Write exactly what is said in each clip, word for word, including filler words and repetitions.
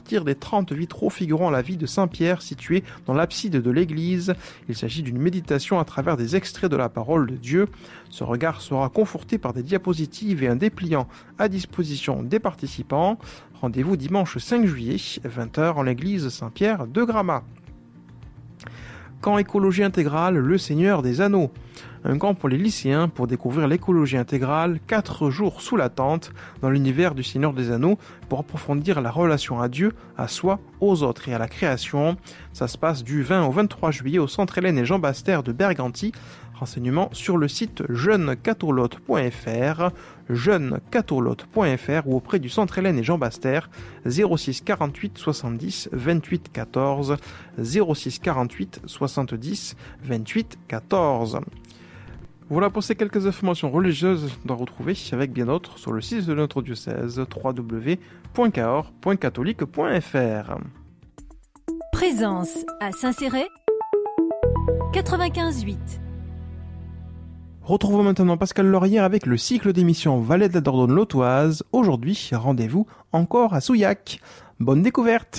partir des trente vitraux figurant la vie de Saint Pierre situés dans l'abside de l'église. Il s'agit d'une méditation à travers des extraits de la parole de Dieu. Ce regard sera conforté par des diapositives et un dépliant à disposition des participants. Rendez-vous dimanche cinq juillet, vingt heures, en l'église Saint-Pierre de Gramat. Camp écologie intégrale, le Seigneur des Anneaux. Un camp pour les lycéens pour découvrir l'écologie intégrale, quatre jours sous la tente, dans l'univers du Seigneur des Anneaux, pour approfondir la relation à Dieu, à soi, aux autres et à la création. Ça se passe du vingt au vingt-trois juillet au Centre Hélène et Jean Baster de Berganti. Renseignements sur le site jeune catolote point f r, jeune catolote point f r ou auprès du Centre Hélène et Jean Baster, zéro six quarante-huit soixante-dix vingt-huit quatorze, zéro six quarante-huit soixante-dix vingt-huit quatorze. Voilà pour ces quelques informations religieuses à retrouver avec bien d'autres sur le site de notre diocèse w w w point cahors point catholique point f r. Présence à Saint-Céré quatre-vingt-quinze huit. Retrouvons maintenant Pascal Laurière avec le cycle d'émissions Vallée de la Dordogne Lautoise. Aujourd'hui, rendez-vous encore à Souillac. Bonne découverte.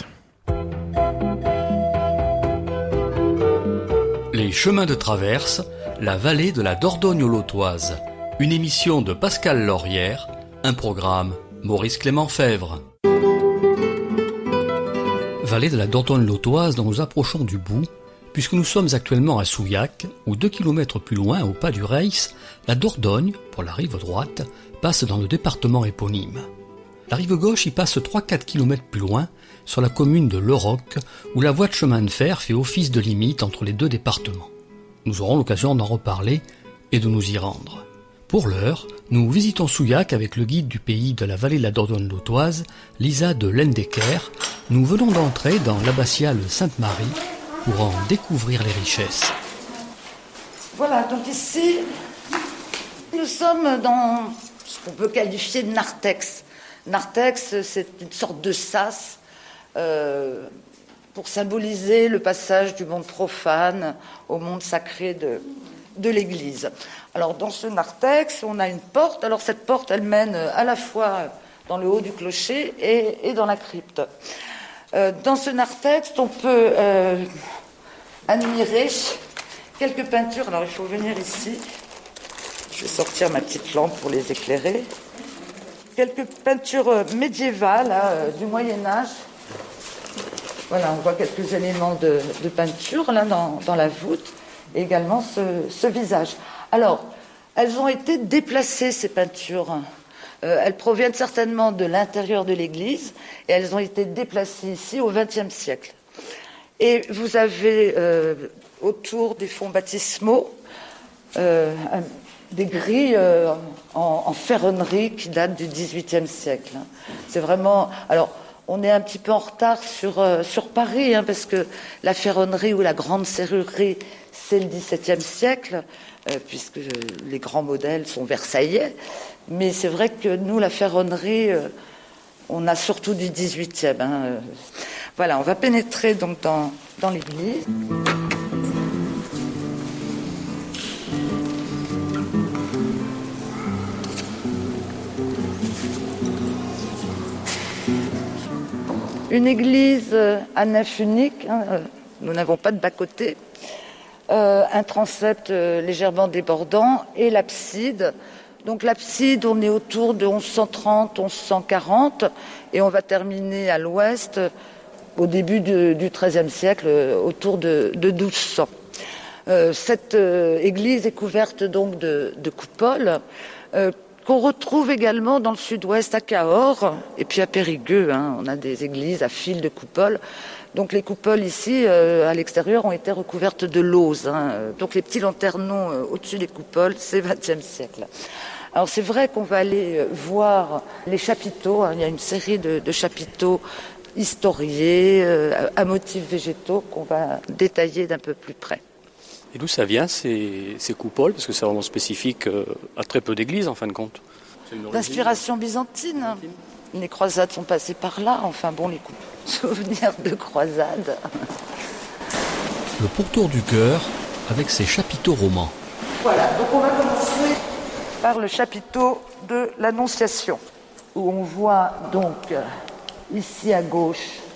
Les chemins de traverse, la vallée de la Dordogne Lautoise. Une émission de Pascal Laurière, un programme Maurice Clément Fèvre. Vallée de la Dordogne Lautoise dont nous approchons du bout, puisque nous sommes actuellement à Souillac, où deux kilomètres plus loin, au pas du Reis, la Dordogne, pour la rive droite, passe dans le département éponyme. La rive gauche y passe trois à quatre kilomètres plus loin, sur la commune de Leroc, où la voie de chemin de fer fait office de limite entre les deux départements. Nous aurons l'occasion d'en reparler et de nous y rendre. Pour l'heure, nous visitons Souillac avec le guide du pays de la vallée de la Dordogne Lautoise, Lisa de Lendecker. Nous venons d'entrer dans l'abbatiale Sainte-Marie, pour en découvrir les richesses. Voilà, donc ici, nous sommes dans ce qu'on peut qualifier de narthex. Narthex, c'est une sorte de sas euh, pour symboliser le passage du monde profane au monde sacré de, de l'Église. Alors, dans ce narthex, on a une porte. Alors, cette porte, elle mène à la fois dans le haut du clocher et, et dans la crypte. Euh, dans ce narthex, on peut euh, admirer quelques peintures. Alors, il faut venir ici. Je vais sortir ma petite lampe pour les éclairer. Quelques peintures médiévales hein, du Moyen-Âge. Voilà, on voit quelques éléments de, de peinture là dans, dans la voûte. Et également ce, ce visage. Alors, elles ont été déplacées, ces peintures. Euh, elles proviennent certainement de l'intérieur de l'église et elles ont été déplacées ici au vingtième siècle. Et vous avez euh, autour des fonds baptismaux euh, un, des grilles euh, en, en ferronnerie qui datent du dix-huitième siècle. C'est vraiment... Alors, on est un petit peu en retard sur, euh, sur Paris, hein, parce que la ferronnerie ou la grande serrurerie, c'est le dix-septième siècle, euh, puisque les grands modèles sont versaillais. Mais c'est vrai que nous, la ferronnerie, euh, on a surtout du dix-huitième. Hein, euh. Voilà, on va pénétrer donc dans, dans l'église. Une église à nef unique, hein, euh, nous n'avons pas de bas-côté, euh, un transept euh, légèrement débordant et l'abside. Donc l'abside, on est autour de onze cent trente, onze cent quarante et on va terminer à l'ouest au début de, du treizième siècle, autour de, de douze cents. Euh, cette euh, église est couverte donc de, de coupoles euh, qu'on retrouve également dans le sud-ouest à Cahors et puis à Périgueux. Hein, on a des églises à fil de coupoles. Donc les coupoles ici, euh, à l'extérieur, ont été recouvertes de lauze. Hein. Donc les petits lanternons euh, au-dessus des coupoles, c'est vingtième siècle. Alors c'est vrai qu'on va aller voir les chapiteaux. Hein. Il y a une série de, de chapiteaux historiés, euh, à motifs végétaux, qu'on va détailler d'un peu plus près. Et d'où ça vient, ces, ces coupoles? Parce que c'est vraiment spécifique euh, à très peu d'églises, en fin de compte. D'inspiration byzantine. byzantine. Les croisades sont passées par là. Enfin bon, les souvenirs de croisades. Le pourtour du chœur, avec ses chapiteaux romans. Voilà, donc on va commencer par le chapiteau de l'Annonciation, où on voit donc ici à gauche